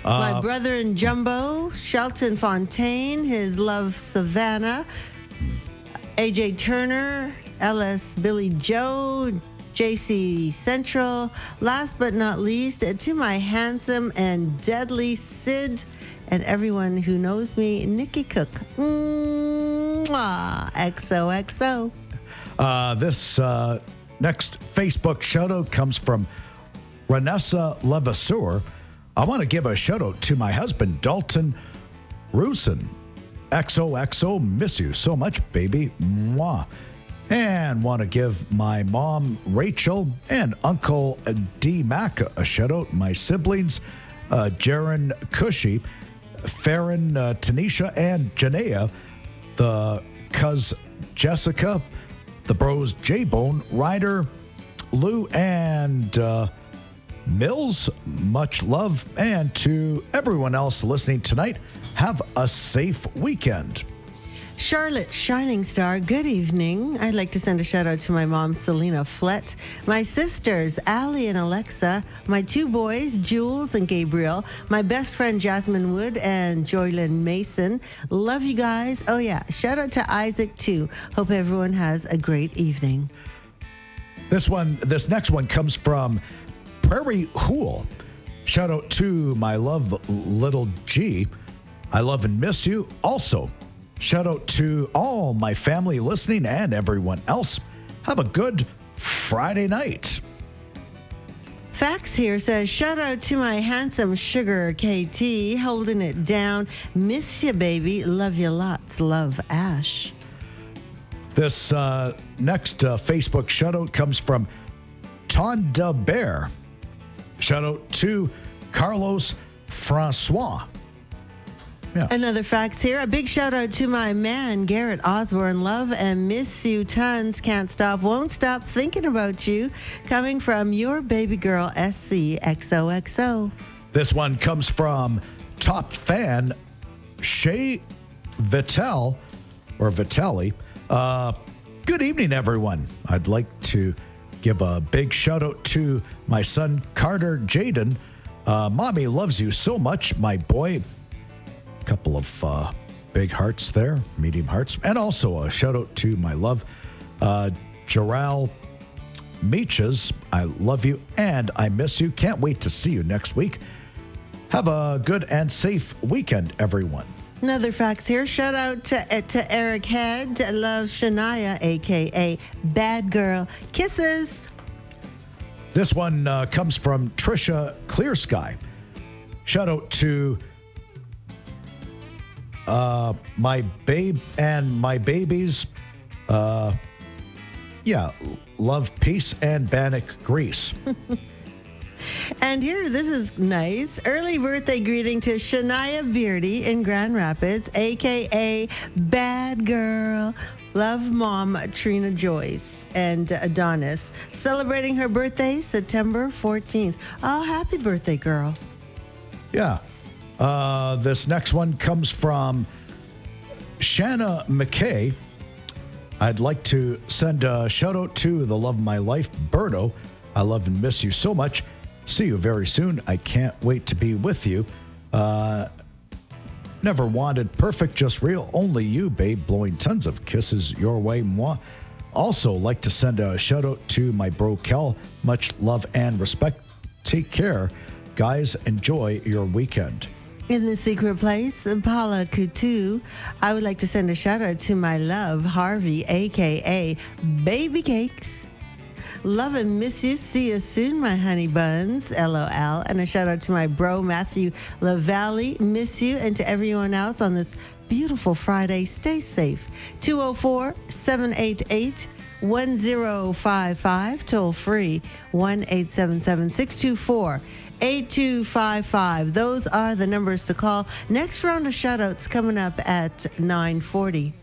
My brother in Jumbo, Shelton Fontaine, his love Savannah, AJ Turner, LS Billy Joe, JC Central. Last but not least, to my handsome and deadly Sid and everyone who knows me, Nikki Cook. Mwah. XOXO. This next Facebook shout-out comes from Renessa Levasseur. I want to give a shout-out to my husband, Dalton Rusin. XOXO, miss you so much, baby. Mwah. And want to give my mom, Rachel, and Uncle D. Mac a shout-out. My siblings, Jaron Cushy, Farron, Tanisha, and Janaea, the cuz Jessica, the bros J-Bone, Ryder, Lou, and Mills. Much love. And to everyone else listening tonight, have a safe weekend. Charlotte Shining Star, good evening. I'd like to send a shout out to my mom, Selena Flett, my sisters, Allie and Alexa, my two boys, Jules and Gabriel, my best friend, Jasmine Wood and Joylyn Mason. Love you guys. Oh, yeah. Shout out to Isaac, too. Hope everyone has a great evening. This next one comes from Prairie Hool. Shout out to my love, little G. I love and miss you. Also, shout out to all my family listening and everyone else. Have a good Friday night. Fax here says, shout out to my handsome sugar KT, holding it down. Miss you, baby. Love you lots. Love, Ash. This next Facebook shout out comes from Tonda Bear. Shout out to Carlos Francois. Yeah. Another fax here. A big shout out to my man, Garrett Osborne. Love and miss you tons. Can't stop, won't stop thinking about you. Coming from your baby girl, SC XOXO. This one comes from top fan, Shay Vitale, or Vitali. Good evening, everyone. I'd like to give a big shout out to my son, Carter Jaden. Mommy loves you so much, my boy. Couple of big hearts there, medium hearts. And also a shout out to my love, Jaral Meaches. I love you and I miss you. Can't wait to see you next week. Have a good and safe weekend, everyone. Another fax here. Shout out to Eric Head. Love Shania, a.k.a. Bad Girl. Kisses. This one comes from Trisha Clear Sky. Shout out to my babe and my babies. Love, peace, and Bannock Grease. And here, this is nice. Early birthday greeting to Shania Beardy in Grand Rapids, a.k.a. Bad Girl. Love, Mom, Trina Joyce and Adonis. Celebrating her birthday, September 14th. Oh, happy birthday, girl. Yeah. This next one comes from Shanna McKay. I'd like to send a shout out to the love of my life, Berto. I love and miss you so much. See you very soon. I can't wait to be with you. Never wanted perfect, just real. Only you, babe. Blowing tons of kisses your way, moi. Also, like to send a shout out to my bro, Kel. Much love and respect. Take care. Guys, enjoy your weekend. In the secret place, Paula Coutu. I would like to send a shout out to my love, Harvey, a.k.a. Baby Cakes. Love and miss you. See you soon, my honey buns. LOL. And a shout out to my bro, Matthew LaValle. Miss you. And to everyone else on this beautiful Friday, stay safe. 204-788-1055. Toll free. 1-877-624-8255. Those are the numbers to call. Next round of shout outs coming up at 9:40.